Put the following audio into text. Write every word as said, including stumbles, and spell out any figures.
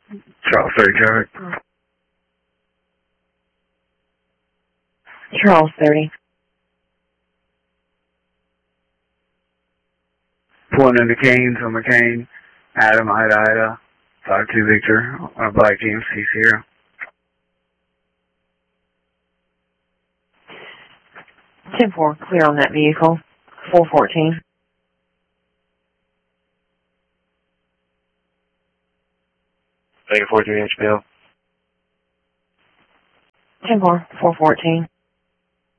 Charles thirty traffic. Charles thirty. Pulling into Canes on McCain. Adam, Ida, Ida. five two Victor on a black G M C Sierra. ten four, clear on that vehicle. four fourteen. Thank you, four three H P L. ten four, four fourteen.